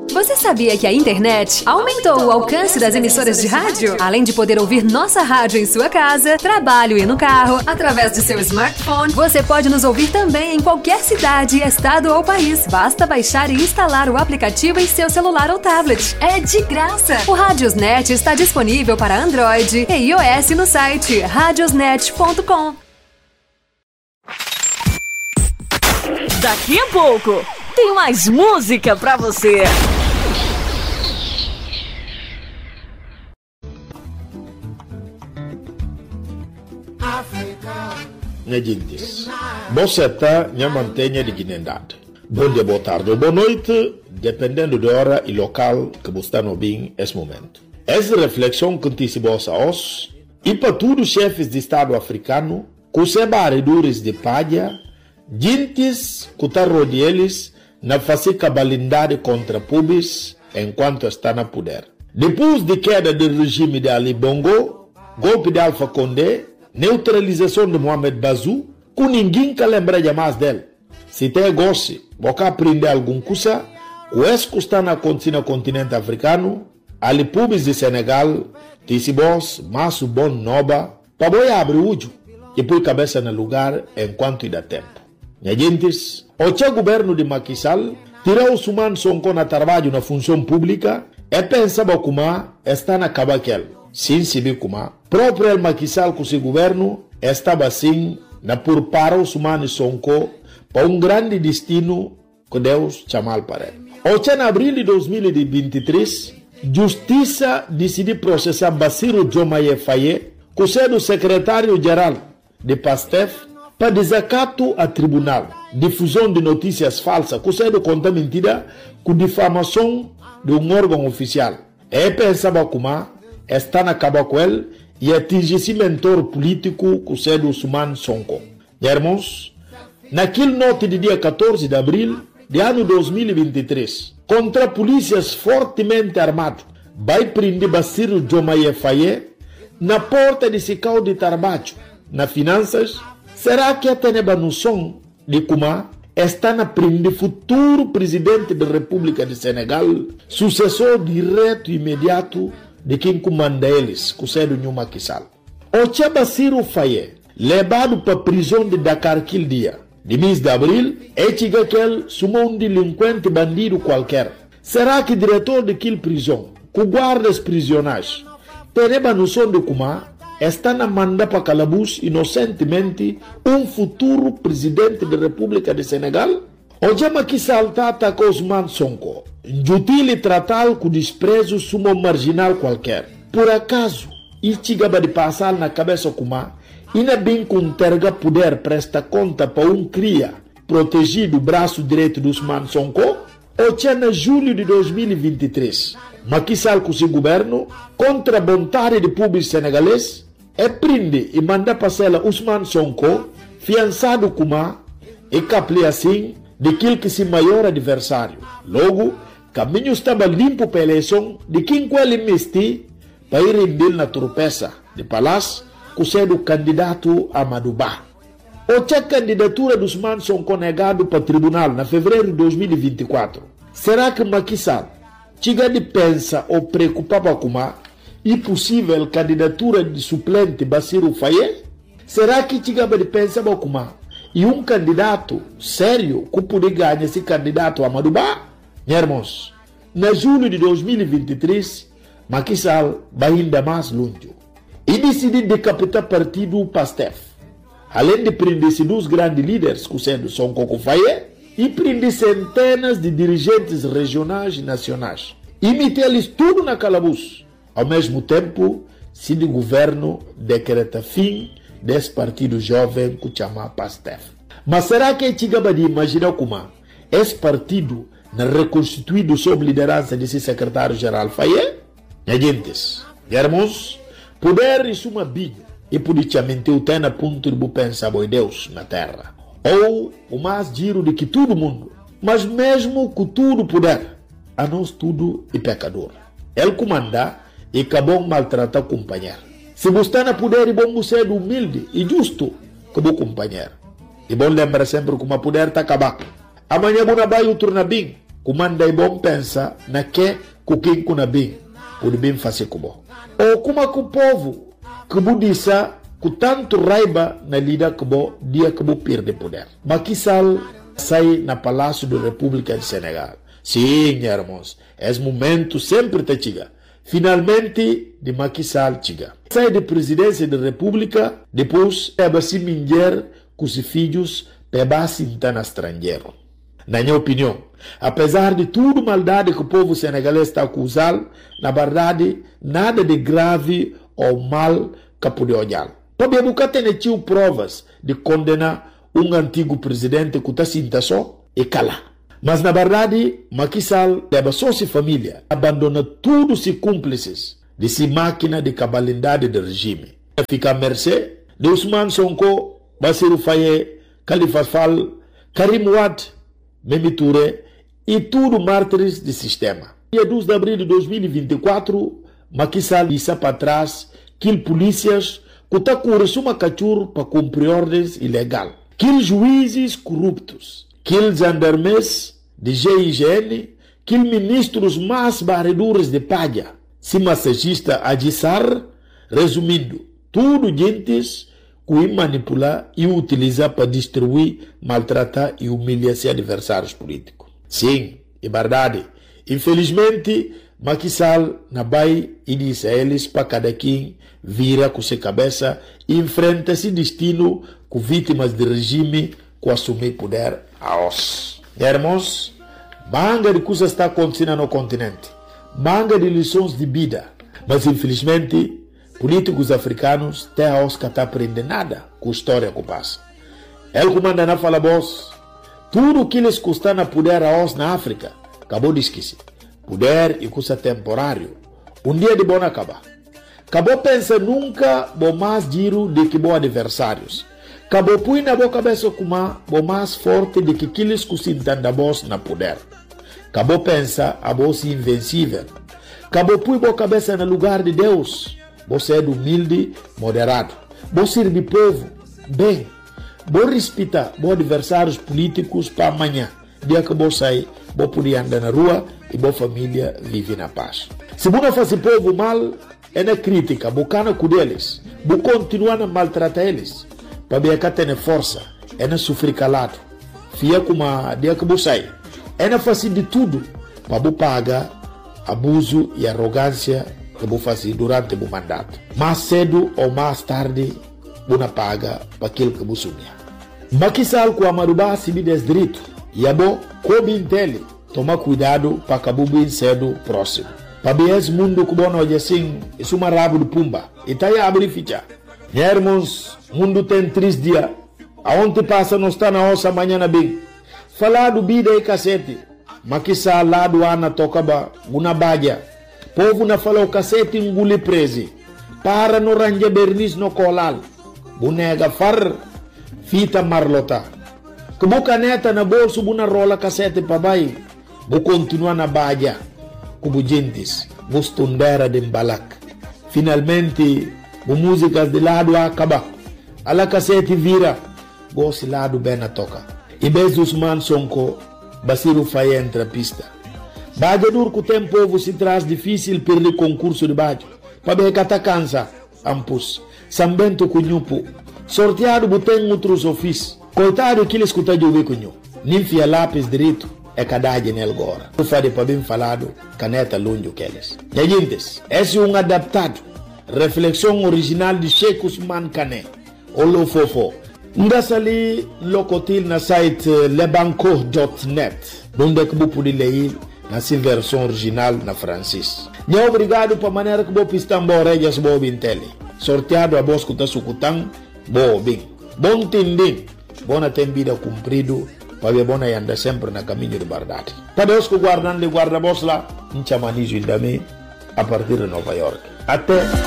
Você sabia que a internet aumentou o alcance das emissoras de rádio? Além de poder ouvir nossa rádio em sua casa, trabalho e no carro, através de seu smartphone, você pode nos ouvir também em qualquer cidade, estado ou país. Basta baixar e instalar o aplicativo em seu celular ou tablet. É de graça! O Radiosnet está disponível para Android e iOS no site radiosnet.com. Daqui a pouco tem mais música pra você. Minha gente, você está na mantenha de dignidade. Bom dia, boa tarde ou boa noite, dependendo da hora e local que você está no bem nesse momento. Essa reflexão que antecipa-se a nós e para todos os chefes de Estado africano, que se barredores de palha, gentes que estão rodeando eles na fazer cabalidade contra pubis enquanto está no poder. Depois de queda do regime de Ali Bongo, golpe de Alpha Condé, neutralização de Mohamed Bazoum, que ninguém que lembra mais dele. Se tem gosto, você aprender alguma coisa, o que está acontecendo no continente africano, ali pubis de Senegal, Tissibos, Masso Bon Noba, para boi abrir o olho e pôr cabeça no lugar enquanto dá tempo. Minha gente, o governo de Macky Sall tirou os humanos Sonko na trabalho na função pública e pensava como está na cabaquel. Sim, se vê como próprio Macky Sall com seu governo estava assim na por para os humanos Sonko para grande destino que Deus chamou para ele. Em abril de 2023, Justiça decidiu processar Bassirou Diomaye Faye, que é o secretário-geral de PASTEF, para desacato a tribunal, difusão de notícias falsas, que é o conta mentira, com difamação de órgão oficial. E pensava como está na caba com ele e atingir esse mentor político, que é o Ousmane Sonko. Irmãos, naquele noite de dia 14 de abril de ano 2023, contra polícias fortemente armados, vai prender Bassirou Diomaye Faye na porta de Sicau de Tarbacho, na finanças. Será que até a noção de como está na prender futuro presidente da República de Senegal, sucessor direto e imediato de quem comanda eles, que é o Macky Sall? O Bassirou Faye, levado para a prisão de Dakar aquele dia, de mês de abril, é que ele sumou um delinquente bandido qualquer. Será que o diretor daquela prisão, que guarda os prisioneiros, tem a noção de como está na manda para calabouço inocentemente um futuro presidente da República de Senegal? O Macky Sall atacou Ousmane Sonko, injutil e tratá-lo com desprezo sumo marginal qualquer. Por acaso, isso chegava de passar na cabeça como ainda bem que terga poder presta conta para cria protegido o braço direito do Ousmane Sonko? Ou em julho de 2023, Macky Sall com seu governo, contra a vontade de público senegalês, prende e manda passar Ousmane Sonko, fiançado como e caple assim daquele que se maior adversário. Logo, caminho estava limpo para a eleição de quem ele investir para ir render na tropeça de palácio, que é o candidato Amadou Ba. A candidatura do Ousmane Sonko negado para o tribunal na fevereiro de 2024. Será que Macky Sall chega de pensa ou preocupava com a impossível candidatura de suplente Bassirou Faye? Será que chega de pensar com a e um candidato sério que poderia ganhar esse candidato Amadou Ba? Irmãos, na julho de 2023, Macky Sall vai ainda mais longe e decidiu decapitar o partido PASTEF. Além de prender dois grandes líderes, que sendo Sonko Faye, e prender centenas de dirigentes regionais e nacionais. E meter-lhes tudo na calabouço. Ao mesmo tempo, se o governo decreta fim desse partido jovem que chama PASTEF. Mas será que é chegava de imaginar como esse partido não reconstituído sob liderança desse secretário-geral Faye? Gente, irmãos, poder isso uma biga. E politicamente o tem a ponto de pensar em Deus na terra. Ou o mais giro de que todo mundo, mas mesmo com tudo poder, a nós tudo é pecador. Ele comanda e acabou maltratar o companheiro. Se você não poder, é bom ser humilde e justo como o companheiro. E bom lembrar sempre que o poder está acabado. Amanhã você vai o turno bem, comanda e bom pensa na que quem kuna bem, pode bem fazer como. Ou como que o povo que budissa com tanto raiva na lida que bo dia que bo perde poder. Macky Sall sai na Palácio da República de Senegal. Sim, irmãos, esse momento sempre te chega. Finalmente, de Macky Sall chega. Sai da presidência da República, depois é se minher com os filhos para se na estrangeiro. Na minha opinião, apesar de tudo maldade que o povo senegalês está acusando, na verdade, nada de grave ou mal que pode olhar. Para nunca ter tido provas de condenar antigo presidente que está sinta só e cala. Mas na verdade, Macky Sall leva só sua família, abandona todos os cúmplices de sua máquina de cabalidade do regime. Fica à mercê de Ousmane Sonko, Bassirou Faye, Khalifa Sall, Karim Wade, Mimi Touré e tudo mártires do sistema. Dia 12 de abril de 2024, Macky Sall disse para trás que polícias que está com uma cachorro para cumprir ordens ilegais. Que juízes corruptos, que gendarmes de GIGN, que ministros mais barredores de palha, se massagista Adissar, resumindo, tudo gentes que manipular e utilizar para destruir, maltratar e humilhar seus adversários políticos. Sim, é verdade. Infelizmente, Macky Sall na vai e diz a eles para cada quem vira com sua cabeça e enfrenta esse destino com vítimas de regime que assumir poder a os. Irmãos, manga de coisas está acontecendo no continente, manga de lições de vida, mas infelizmente políticos africanos têm a os que não aprendem nada com a história que passa. Ele comanda na fala boss, tudo que eles custam a poder a os na África, acabou de esquecer. Poder e coisa temporário. Dia de bom acabar. Acabou pensa nunca bom mais dinheiro do que bons adversários. Acabou põe na boa cabeça como bom mais forte do que aqueles que se entendem boss na poder. Acabou pensa a boss invencível. Acabou põe boa cabeça no lugar de Deus. Você é humilde, moderado. Você serve povo, bem. Você respeita bons adversários políticos para amanhã. Dia que você sai, você poder andar na rua e boa família vive na paz. Se você faz o povo mal, é na crítica, bocana com eles, você continua a maltratar eles, para ver que tem força, é na sofrer calado, fia como a dia que você sai, é na fazer de tudo, para você pagar abuso e arrogância que você faz durante o mandato. Mais cedo ou mais tarde, você paga para aquilo que você sonha. Macky Sall com a Marubá se me direito, e é bom, como entende, toma cuidado para acabar bem cedo próximo. Para ver esse mundo que bom hoje assim, isso é uma rabo de pumba. E tá aí a abrir ficha. Irmãos, mundo tem 3 dias. Aonde passa não está na nossa manhã bem. Falar do vida e cacete. Macky Sall lá do Ana tocaba, uma badia. Povo na falou cacete engule preso. Para no range bernis no colal. Bunega far, fita marlota. Que boca neta na bolso, buna rola cacete para baixo. Vou continuar na badia, como gentes, vou estudar de balak. Finalmente, vou músicas de lado a acabar. A la cassete vira, vou se lado bem na toca. E vez dos Ousmane Sonko, Bassirou Faye entra pista. Badia duro que o tempo se traz difícil perder concurso de badia. Para ver que cansa, ampus. Sambento cunhupo. Sorteado botém outros ofícios. Coitado que ele escuta de ouvir cunhu. Ninfia lápis direito. É cadade nele agora. Eu falei para bem falado, caneta longe que eles. Gente, esse é adaptado. Reflexão original de Sheikh Ousmane Kane. Olo fofo. Ndassa ali locotil na site lebanco.net. Onde que você pode ler na sua versão original na francês. E obrigado para a maneira que você pista embora e as boas bintele. Sorteado a voz que está sucutando, boa bem. Bom entender. Bona tem vida cumprido. Para ver bona e anda sempre na caminho de verdade. Para Deus que guardando de guarda-voz lá, em chamanizo também, a partir de Nova York. Até